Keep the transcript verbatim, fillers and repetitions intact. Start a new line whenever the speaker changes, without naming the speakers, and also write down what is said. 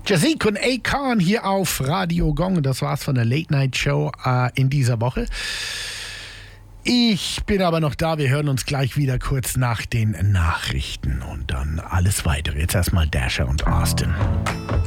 Jazik und Akon hier auf Radio Gong. Das war's von der Late Night Show äh, in dieser Woche. Ich bin aber noch da. Wir hören uns gleich wieder kurz nach den Nachrichten und dann alles weitere. Jetzt erstmal Dasher und Austin.